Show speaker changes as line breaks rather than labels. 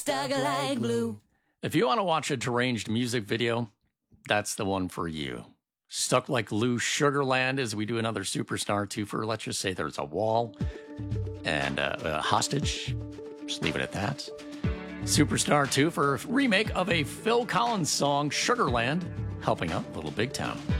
stuck like glue.
If you want to watch a deranged music video, that's the one for you. Stuck Like Glue, Sugarland, as we do another Superstar twofer. Let's just say there's a wall and a hostage. Just leave it at that. Superstar twofer, remake of a Phil Collins song, Sugarland, helping out Little Big Town.